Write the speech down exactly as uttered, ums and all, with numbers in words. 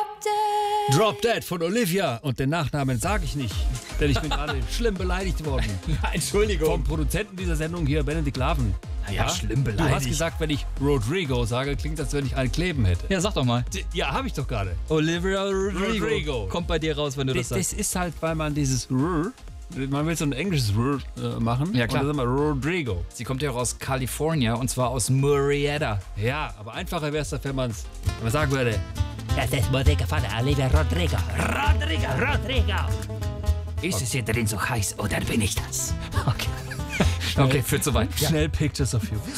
Dead. Drop Dead von Olivia. Und den Nachnamen sage ich nicht, denn ich bin gerade schlimm beleidigt worden. Ja, Entschuldigung. Vom Produzenten dieser Sendung hier, Benedikt Laven. Ja, schlimm Du hast beleidigt. gesagt, wenn ich Rodrigo sage, klingt das, als wenn ich einen kleben hätte. Ja, sag doch mal. D- Ja, habe ich doch gerade. Olivia Rodrigo. Rodrigo. Kommt bei dir raus, wenn du Das, das sagst. das ist halt, weil man dieses R, man will so ein englisches R äh, machen. Ja, klar. Und dann sagen wir Rodrigo. Sie kommt ja auch aus California und zwar aus Murrieta. Ja, aber einfacher wäre es doch, wenn man es sagen würde. Das ist Musik von Olivia Rodrigo. Rodrigo, Rodrigo. Ist es hier drin so heiß oder bin ich das? Okay. Okay, führt zu weit. Schnell Pictures of You.